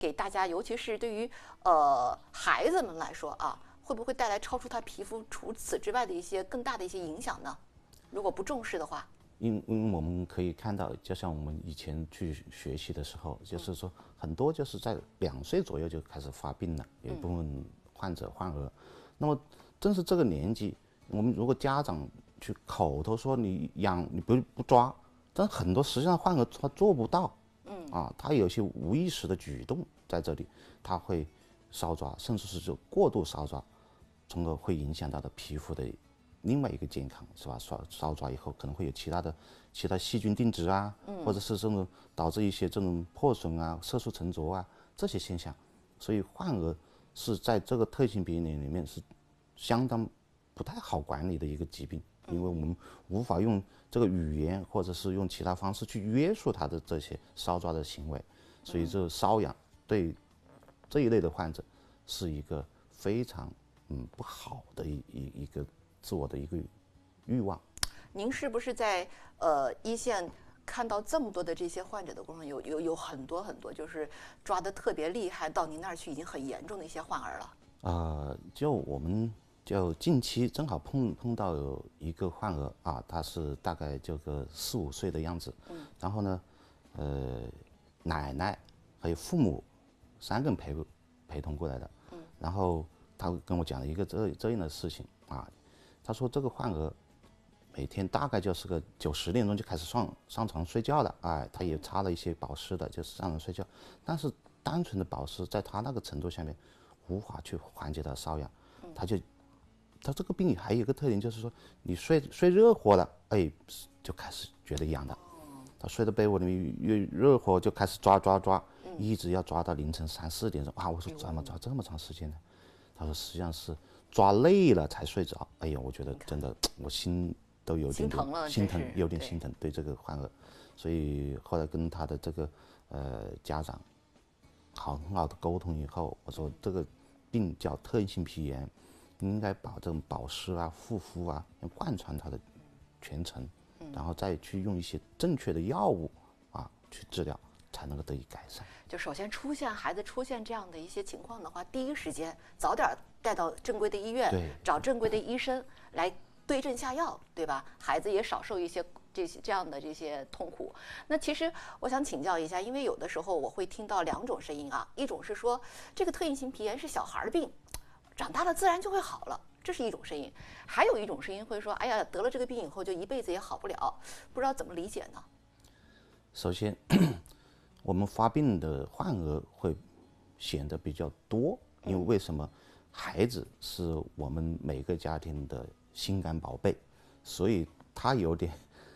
给大家，尤其是对于孩子们来说啊，会不会带来超出他皮肤除此之外的一些更大的一些影响呢？如果不重视的话， 因为我们可以看到，就像我们以前去学习的时候，就是说很多就是在2岁左右就开始发病了，有一部分患儿。那么正是这个年纪，我们如果家长去口头说你养你不抓，但很多实际上患儿他做不到，他有些无意识的举动在这里，他会搔抓，甚至是就过度搔抓，从而会影响到的皮肤的另外一个健康，是吧？搔抓以后可能会有其他细菌定植啊，或者是这种导致一些这种破损啊、色素沉着啊这些现象。所以患儿是在这个特性鼻炎里面是相当不太好管理的一个疾病，因为我们无法用这个语言或者是用其他方式去约束他的这些搔抓的行为，所以这瘙痒对这一类的患者是一个非常不好的一个自我的一个欲望。 您是不是在一线看到这么多的这些患者的过程，有很多很多就是抓得特别厉害，到您那儿去已经很严重的一些患儿了？ 就我们就近期正好碰到有一个患儿啊，他是大概就个4、5岁的样子，然后呢，奶奶还有父母3个人陪同过来的，然后他跟我讲了一个这样的事情啊，他说这个患儿每天大概就是个9、10点钟就开始上床睡觉了，哎，他也擦了一些保湿的，就是上床睡觉，但是单纯的保湿在他那个程度下面无法去缓解他瘙痒，他这个病还有一个特点就是说，你睡热乎了，哎，就开始觉得痒的，他睡到被窝里面越热乎就开始抓，一直要抓到凌晨3、4点钟啊！我说怎么抓这么长时间呢？他说实际上是抓累了才睡着。哎呀，我觉得真的我心都有点心疼，有点心疼对这个患儿，所以后来跟他的这个家长很好的沟通以后，我说这个病叫特异性皮炎，应该把这种保湿啊、护肤啊要贯穿它的全程，然后再去用一些正确的药物去治疗，才能够得以改善。 就首先孩子出现这样的一些情况的话，第一时间早点带到正规的医院，找正规的医生来对症下药，对吧？孩子也少受一些这样的这些痛苦。那其实我想请教一下，因为有的时候我会听到2种声音啊，一种是说这个特异性皮炎是小孩的病，长大了自然就会好了，这是一种声音；还有一种声音会说，哎呀，得了这个病以后就一辈子也好不了，不知道怎么理解呢？ 首先，我们发病的患儿会显得比较多，因为为什么？孩子是我们每个家庭的心肝宝贝，所以他有点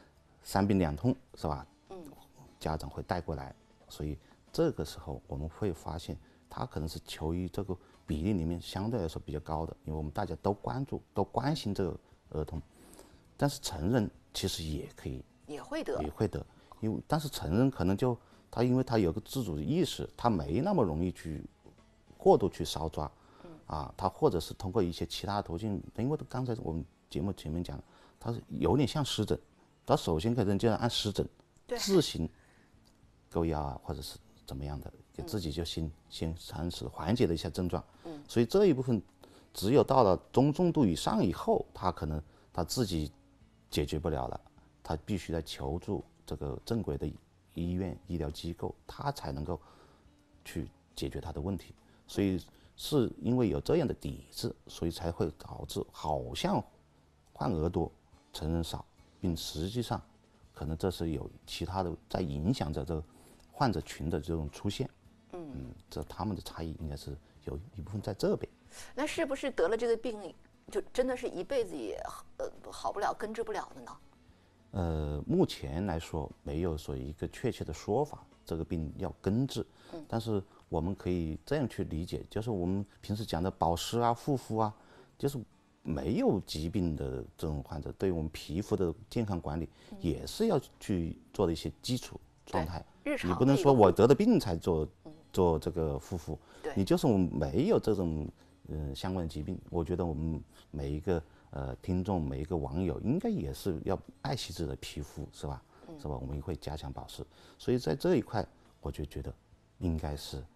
3病2痛，是吧？家长会带过来，所以这个时候我们会发现，他可能是求于这个比例里面相对来说比较高的，因为我们大家都关注、都关心这个儿童，但是成人其实也可以， 也会得， 但是成人可能因为他有个自主的意识，他没那么容易去过度去搔抓。他或者是通过一些其他途径，因为刚才我们节目前面讲，它是有点像湿疹，它首先可能就要按湿疹自行购药啊，或者是怎么样的，给自己就先尝试缓解了一下症状。所以这一部分只有到了中重度以上以后，他可能他自己解决不了了，他必须来求助这个正规的医院医疗机构，他才能够去解决他的问题。所以是因为有这样的底子，所以才会导致好像患儿多成人少，并实际上可能这是有其他的在影响着这个患者群的这种出现。这他们的差异应该是有一部分在这边。 那是不是得了这个病就真的是一辈子也好不了、根治不了的呢？ 目前来说没有说一个确切的说法，这个病要根治。但是我们可以这样去理解，就是我们平时讲的保湿啊、护肤啊，就是没有疾病的这种患者，对我们皮肤的健康管理也是要去做的一些基础状态。你不能说我得了病才做这个护肤，你就是我们没有这种相关的疾病，我觉得我们每一个听众、每一个网友应该也是要爱惜自己的皮肤，是吧？我们会加强保湿，所以在这一块，我就觉得应该是